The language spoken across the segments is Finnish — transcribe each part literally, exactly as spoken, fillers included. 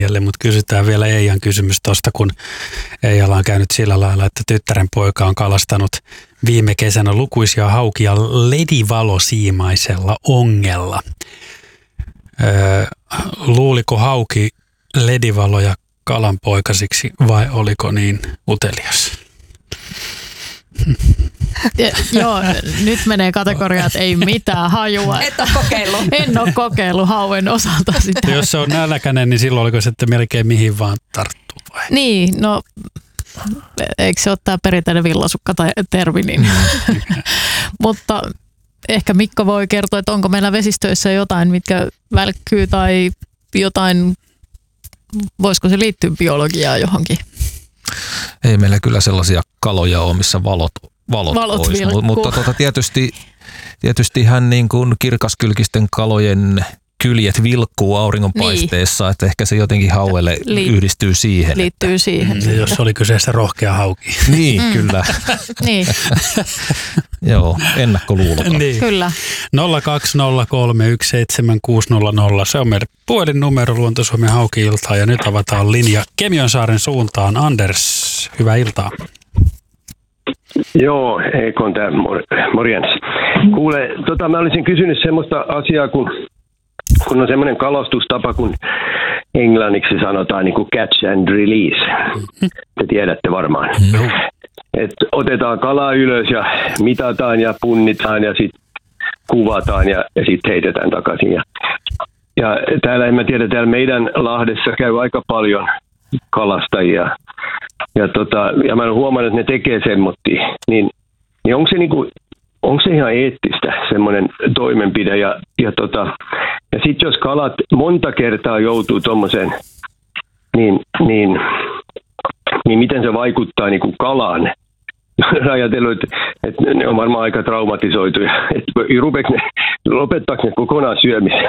mutta kysytään vielä Eijan kysymys tuosta, kun Eijalla on käynyt sillä lailla, että tyttären poika on kalastanut viime kesänä lukuisia haukia ledivalosiimaisella ongella. Öö, luuliko hauki ledivaloja kalanpoikasiksi vai oliko niin utelias? Ja, joo, nyt menee kategoriaan, että ei mitään hajua. Et ole kokeillut. En ole kokeillut hauen osalta sitä. Jos se on nälkäinen, niin silloin oliko sitten melkein mihin vaan tarttuu vai? Niin, no eikö se ole tämä perinteinen villasukka tai termi, niin. Mutta ehkä Mikko voi kertoa, että onko meillä vesistöissä jotain, mitkä välkkyy tai jotain, voisiko se liittyä biologiaan johonkin? Ei meillä kyllä sellaisia kaloja ole, missä valot, valot, valot olisi, mutta tuota, tietysti, tietysti hän niin kuin kirkaskylkisten kalojen kyljet vilkkuu auringonpaisteessa, niin. Että ehkä se jotenkin hauelle Liit- yhdistyy siihen. Liittyy että, siihen. Mm, jos oli kyseessä rohkea hauki. Niin, mm. kyllä. Niin. Joo, ennakkoluuloton. Niin. Kyllä. nolla kaksi nolla kolme yksi seitsemän kuusi nolla nolla, se on meidän puhelinnumero Luonto-Suomen Hauki-iltaa ja nyt avataan linja Kemionsaaren suuntaan. Anders, hyvää iltaa. Joo, Eikon tää, morjens. Kuule, tota, mä olisin kysynyt semmoista asiaa, kun, kun on semmoinen kalastustapa, kun englanniksi sanotaan niin kuin catch and release. Te tiedätte varmaan. Että otetaan kalaa ylös ja mitataan ja punnitaan ja sitten kuvataan ja, ja sitten heitetään takaisin. Ja, ja täällä, en mä tiedä, täällä meidän Lahdessa käy aika paljon kalastajia. Ja, tota, ja mä olen huomannut, että ne tekee semmoittia. Niin, niin onko se, niinku, onko se ihan eettistä semmoinen toimenpide? Ja, ja, tota, ja sitten jos kalat monta kertaa joutuu tommoseen, niin, niin, niin miten se vaikuttaa niinku kalaan? Olen ajatellut, että, että ne on varmaan aika traumatisoituja. Että rupeeko ne, lopettaako ne kokonaan syömisen?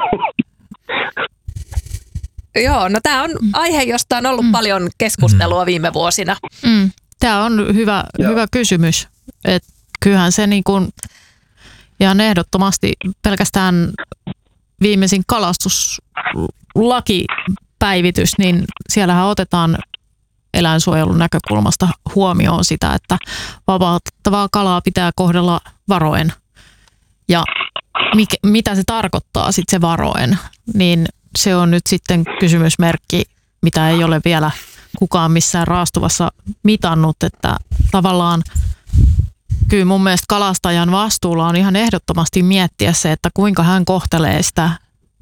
Joo, no tämä on aihe, josta on ollut mm. paljon keskustelua viime vuosina. Mm. Tämä on hyvä, hyvä kysymys. Et kyllähän se niin kuin, ja ehdottomasti pelkästään viimeisin kalastuslakipäivitys, niin siellähän otetaan eläinsuojelun näkökulmasta huomioon sitä, että vapautettavaa kalaa pitää kohdella varoen. Ja mikä, mitä se tarkoittaa sitten se varoen, niin se on nyt sitten kysymysmerkki, mitä ei ole vielä kukaan missään raastuvassa mitannut, että tavallaan kyllä mun mielestä kalastajan vastuulla on ihan ehdottomasti miettiä se, että kuinka hän kohtelee sitä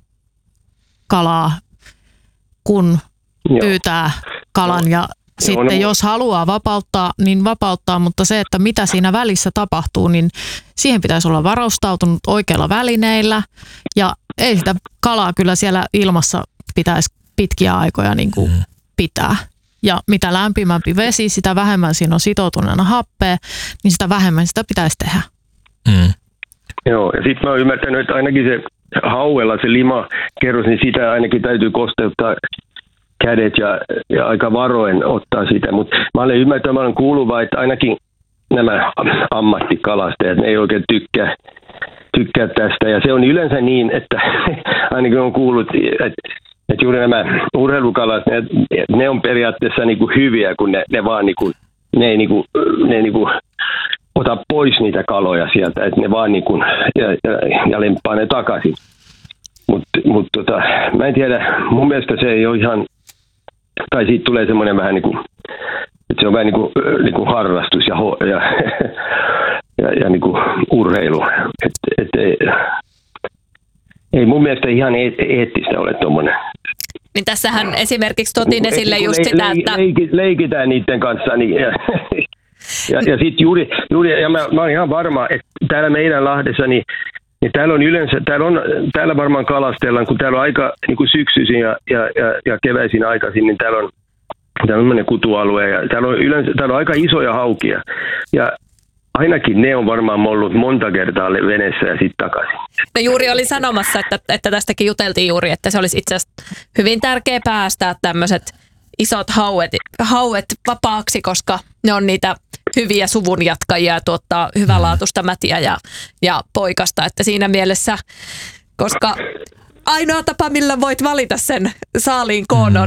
kalaa, kun pyytää kalan ja sitten jos haluaa vapauttaa, niin vapauttaa, mutta se, että mitä siinä välissä tapahtuu, niin siihen pitäisi olla varustautunut oikeilla välineillä ja ei sitä kalaa kyllä siellä ilmassa pitäisi pitkiä aikoja niin kuin pitää. Ja mitä lämpimämpi vesi, sitä vähemmän siinä on sitoutuneena happea, niin sitä vähemmän sitä pitäisi tehdä. Mm. Joo, ja sitten mä oon ymmärtänyt, että ainakin se hauella se limakerros, niin sitä ainakin täytyy kosteuttaa kädet ja, ja aika varoen ottaa sitä, mutta mä olen ymmärtänyt, mä olen kuullut vaan, että ainakin nämä ammattikalastajat, ne ei oikein tykkää, tykkää tästä, ja se on yleensä niin, että ainakin on kuullut, että, että juuri nämä urheilukalat, ne, ne on periaatteessa niin kuin hyviä, kun ne, ne vaan niin kuin, ne ei niin kuin, ne ei niin kuin ota pois niitä kaloja sieltä, että ne vaan niin kuin, ja, ja, ja lemppaa ne takaisin. Mutta mut tota, mä en tiedä, mun mielestä se ei ole ihan, tai siitä tulee semmoinen vähän niin kuin, että se on vähän niin kuin, niin kuin harrastus ja, ho, ja, ja, ja niin kuin urheilu. Et, et, ei, ei mun mielestä ihan eettistä ole tuommoinen. Niin tässähän esimerkiksi totin esille et, just le, sitä, le, että leiki, leikitään niiden kanssa. Niin, ja ja, ja sitten juuri, juuri, ja mä, mä olen ihan varma, että täällä meidän Lahdessa, niin niin täällä on yleensä, täällä, on, täällä varmaan kalastellaan, kun täällä on aika niin kuin syksyisin ja, ja, ja, ja keväisin aikaisin, niin täällä on tämmöinen kutualue ja täällä on yleensä täällä on aika isoja haukia. Ja ainakin ne on varmaan ollut monta kertaa veneessä ja sitten takaisin. No juuri olin sanomassa, että, että tästäkin juteltiin juuri, että se olisi itse asiassa hyvin tärkeää päästää tämmöiset isot hauet, hauet vapaaksi, koska ne on niitä hyviä suvun jatkajia ja tuottaa hyvänlaatuista mätiä ja, ja poikasta. Että siinä mielessä, koska ainoa tapa, millä voit valita sen saaliin koon, on